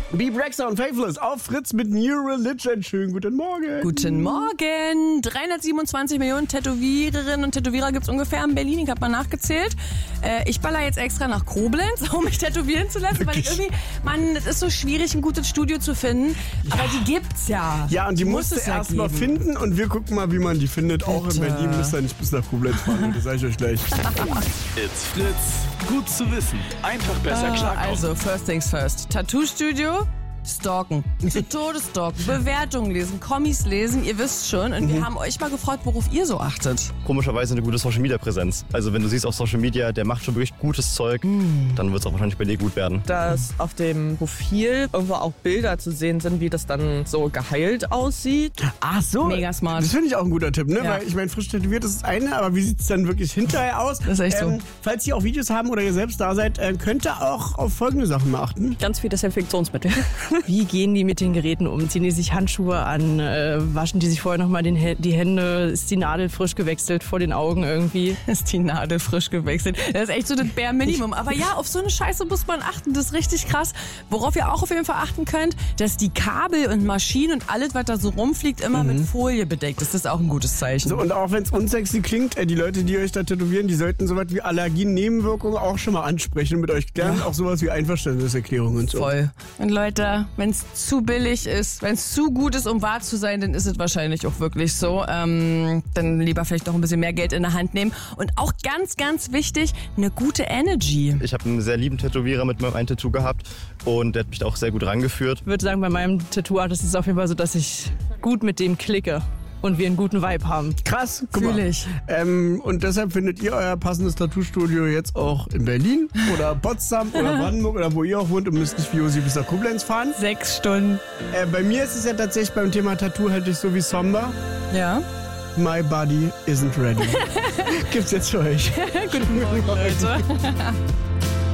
Bebe Rexha und Faithless auf Fritz mit New Religion. Schönen guten Morgen. Guten Morgen. 327 Millionen Tätowiererinnen und Tätowierer gibt es ungefähr in Berlin. Ich habe mal nachgezählt. Ich baller jetzt extra nach Koblenz, um mich tätowieren zu lassen, weil ich irgendwie, Mann, es ist so schwierig, ein gutes Studio zu finden. Ja. Aber die gibt's ja. Ja, und die musst du erst mal finden und wir gucken mal, wie man die findet. Bitte. Auch in Berlin müsst ihr nicht bis nach Koblenz fahren. Das sage ich euch gleich. It's Fritz. Gut zu wissen. Einfach besser klarkommen. Also, first things first. Tattoo-Studio. Stalken. Zu Tode stalken. Bewertungen lesen, Kommis lesen, ihr wisst schon. Und wir haben euch mal gefragt, worauf ihr so achtet. Komischerweise eine gute Social-Media-Präsenz. Also wenn du siehst auf Social Media, der macht schon wirklich gutes Zeug, dann wird es auch wahrscheinlich bei dir gut werden. Dass auf dem Profil irgendwo auch Bilder zu sehen sind, wie das dann so geheilt aussieht. Ach so. Mega smart. Das finde ich auch ein guter Tipp, ne? Ja. Weil ich meine, frisch tätowiert ist das eine, aber wie sieht es dann wirklich hinterher aus? Das ist echt so. Falls ihr auch Videos haben oder ihr selbst da seid, könnt ihr auch auf folgende Sachen achten. Ganz viel Desinfektionsmittel. Wie gehen die mit den Geräten um? Ziehen die sich Handschuhe an? Waschen die sich vorher nochmal die Hände? Ist die Nadel frisch gewechselt vor den Augen irgendwie? Ist die Nadel frisch gewechselt? Das ist echt so das Bare Minimum. Aber ja, auf so eine Scheiße muss man achten. Das ist richtig krass. Worauf ihr auch auf jeden Fall achten könnt, dass die Kabel und Maschinen und alles, was da so rumfliegt, immer mit Folie bedeckt ist. Das ist auch ein gutes Zeichen. So, und auch wenn es unsexy klingt, die Leute, die euch da tätowieren, die sollten sowas wie Allergien, Nebenwirkungen auch schon mal ansprechen und mit euch klären. Ja. Auch sowas wie Einverständniserklärungen und so. Voll. Und Leute, wenn es zu billig ist, wenn es zu gut ist, um wahr zu sein, dann ist es wahrscheinlich auch wirklich so. Dann lieber vielleicht noch ein bisschen mehr Geld in der Hand nehmen. Und auch ganz, ganz wichtig, eine gute Energy. Ich habe einen sehr lieben Tätowierer mit meinem einen Tattoo gehabt und der hat mich da auch sehr gut rangeführt. Ich würde sagen, bei meinem Tattoo-Artist ist es auf jeden Fall so, dass ich gut mit dem klicke. Und wir einen guten Vibe haben. Krass, guck mal. Fühl ich. Und deshalb findet ihr euer passendes Tattoo-Studio jetzt auch in Berlin oder Potsdam oder Brandenburg oder wo ihr auch wohnt und müsst nicht wie Josi bis nach Koblenz fahren. 6 Stunden. Bei mir ist es ja tatsächlich beim Thema Tattoo halt nicht so wie Somber. Ja. My body isn't ready. Gibt's jetzt für euch. Guten Morgen, Leute.